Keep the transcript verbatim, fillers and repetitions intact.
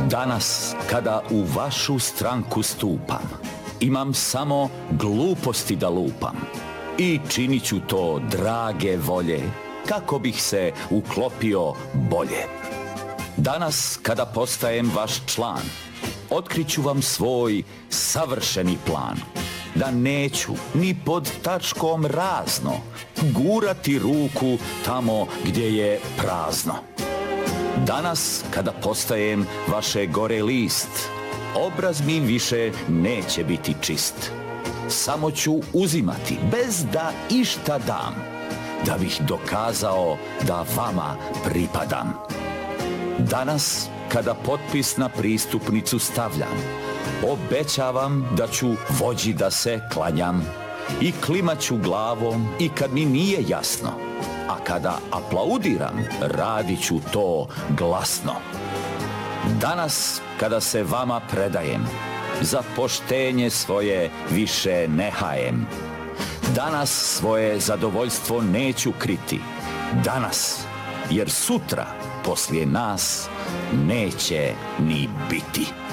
Danas, kada u vašu stranku stupam, imam samo gluposti da lupam. I činit ću to drage volje, kako bih se uklopio bolje. Danas, kada postajem vaš član, otkriću vam svoj savršeni plan. Da neću ni pod tačkom razno gurati ruku tamo gdje je prazno. Danas, kada postajem vaše gore list, obraz mi više neće biti čist. Samo ću uzimati bez da išta dam, da bih dokazao da vama pripadam. Danas, kada potpis na pristupnicu stavljam, obećavam da ću vođi da se klanjam i klimaću glavom i kad mi nije jasno, a kada aplaudiram, radit ću to glasno. Danas, kada se vama predajem, za poštenje svoje više ne hajem. Danas svoje zadovoljstvo neću kriti. Danas, jer sutra poslije nas neće ni biti.